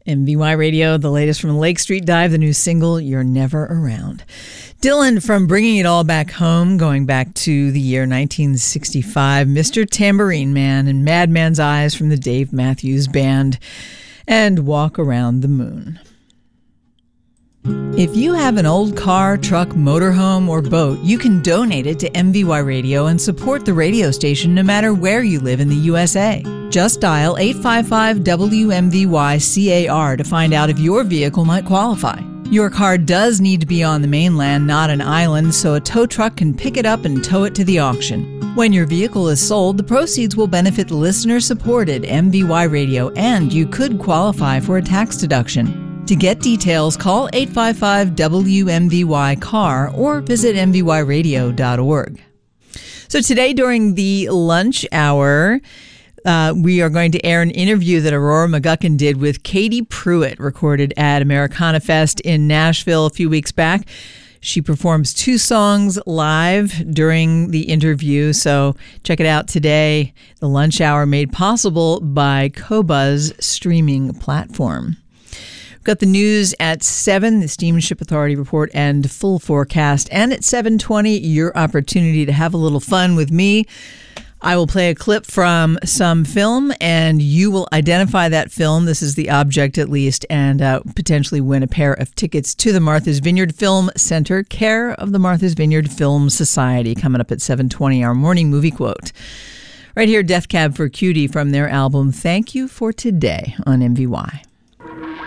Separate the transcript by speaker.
Speaker 1: MVY Radio, the latest from Lake Street Dive, the new single, You're Never Around. Dylan from Bringing It All Back Home, going back to the year 1965, Mr. Tambourine Man and Madman's Eyes from the Dave Matthews Band, and Walk Around the Moon. If you have an old car, truck, motorhome, or boat, you can donate it to MVY Radio and support the radio station no matter where you live in the USA. Just dial 855-WMVY-CAR to find out if your vehicle might qualify. Your car does need to be on the mainland, not an island, so a tow truck can pick it up and tow it to the auction. When your vehicle is sold, the proceeds will benefit listener-supported MVY Radio, and you could qualify for a tax deduction. To get details, call 855-WMVY-CAR or visit mvyradio.org. So today during the lunch hour, we are going to air an interview that Aurora McGuckin did with Katie Pruitt, recorded at Americana Fest in Nashville a few weeks back. She performs 2 songs live during the interview, so check it out today. The lunch hour made possible by Qobuz streaming platform. We've got the news at 7, the Steamship Authority report and full forecast. And at 7:20, your opportunity to have a little fun with me. I will play a clip from some film, and you will identify that film. This is the object, at least, and potentially win a pair of tickets to the Martha's Vineyard Film Center, care of the Martha's Vineyard Film Society, coming up at 7:20, our morning movie quote. Right here, Death Cab for Cutie from their album Thank You for Today on MVY.